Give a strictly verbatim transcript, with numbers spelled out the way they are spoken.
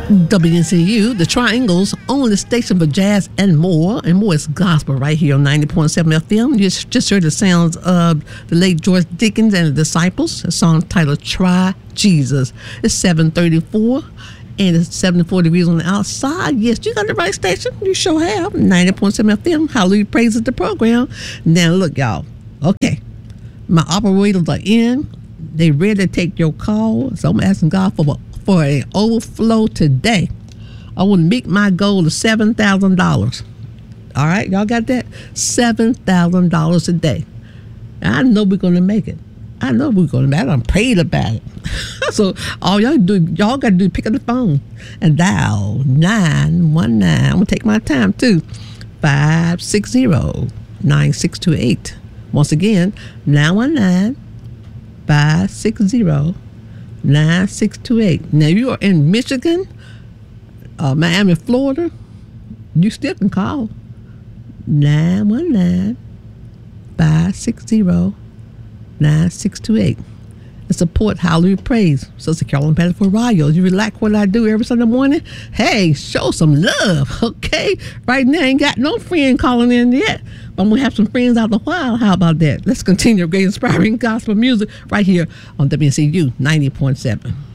W N C U, the Triangle's only station for jazz and more, and more is gospel right here on ninety point seven F M. You just, just heard the sounds of the late George Dickens and the Disciples, a song titled Try Jesus. It's seven thirty-four and it's seventy-four degrees on the outside. Yes, you got the right station. You sure have. ninety point seven F M. Hallelujah praises the program. Now look, y'all. Okay. My operators are in. They ready to take your call. So I'm asking God for for an overflow today. I want to meet my goal of seven thousand dollars. All right, y'all got that? seven thousand dollars a day. I know we're going to make it. I know we're going to make it. I'm prayed about it. So all y'all do, y'all got to do is pick up the phone and dial nine one nine. I'm going to take my time too. five six zero, nine six two eight. Once again, nine one nine, five six zero, nine six two eight. Now, if you are in Michigan, uh, Miami, Florida, you still can call nine one nine, five six zero, nine six two eight and support Hallelujah Praise. Sister Carolyn Pettiford Arroyo. You like what I do every Sunday morning? Hey, show some love, okay? Right now, I ain't got no friend calling in yet, but I'm going to have some friends out the while. How about that? Let's continue great inspiring gospel music right here on W N C U ninety point seven.